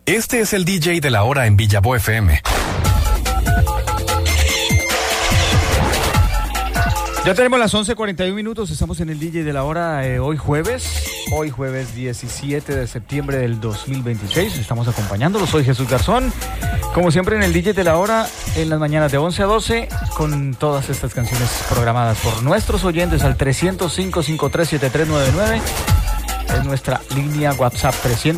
Este es el DJ de la hora en Villavo FM. Ya tenemos las 11:41 minutos, estamos en el DJ de la hora hoy jueves 17 de septiembre del 2026, estamos acompañándolos, soy Jesús Garzón, como siempre en el DJ de la hora, en las mañanas de 11 a 12, con todas estas canciones programadas por nuestros oyentes al 305-537399, es nuestra línea WhatsApp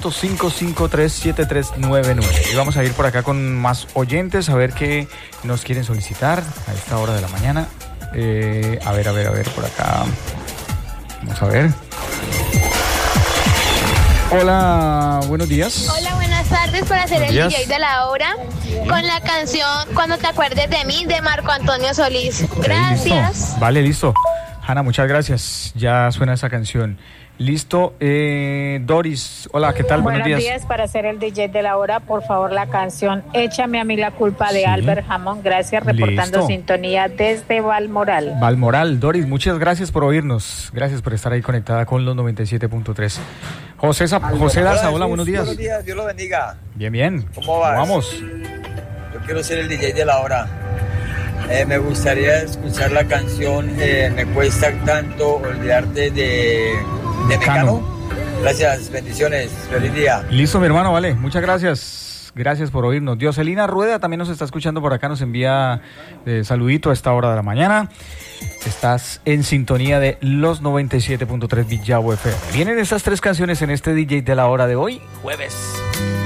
305-537399, y vamos a ir por acá con más oyentes, a ver qué nos quieren solicitar a esta hora de la mañana. A ver, por acá. Vamos a ver. Hola, buenos días. Hola, buenas tardes, para hacer el DJ de la hora con la canción Cuando te acuerdes de mí de Marco Antonio Solís. Gracias. Listo. Vale, listo. Hanna, muchas gracias. Ya suena esa canción. Listo. Doris, hola, ¿qué tal? Buenos días. Buenos días, para hacer el DJ de la hora, por favor, la canción Échame a mí la culpa de Albert Hammond. Gracias, reportando Listo. Sintonía desde Valmoral. Valmoral, Doris, muchas gracias por oírnos. Gracias por estar ahí conectada con los 97.3. José Daza, hola, buenos días. Buenos días, Dios lo bendiga. Bien. ¿Cómo vas? Vamos. Yo quiero ser el DJ de la hora. Me gustaría escuchar la canción Me cuesta tanto olvidarte de Mecano. Gracias, bendiciones, feliz día. Listo, mi hermano, vale, muchas gracias. Gracias por oírnos. Dioselina Rueda también nos está escuchando por acá, nos envía saludito a esta hora de la mañana. Estás en sintonía de los 97.3 Villavo FM. Vienen estas tres canciones en este DJ de la hora de hoy, jueves.